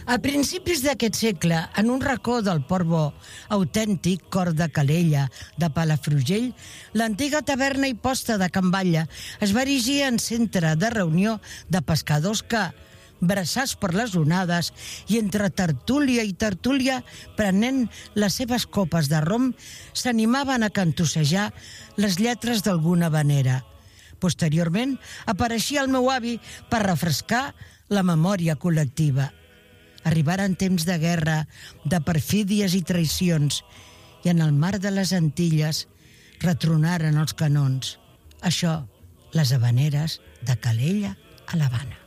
A principis d'aquest segle, en un racó del Port Bo, autèntic cor de Calella, de Palafrugell, l'antiga taverna i posta de Can Batlle es va erigir en centre de reunió de pescadors que, braçats per les onades i entre tertúlia i tertúlia, prenent les seves copes de rom, s'animaven a cantossejar les lletres d'alguna vanera. Posteriorment, apareixia el meu avi per refrescar la memòria col·lectiva. Arribaren temps de guerra, de perfídies i traïcions, i en el mar de les Antilles retronaren els canons. Això, les havaneres de Calella a l'Havana.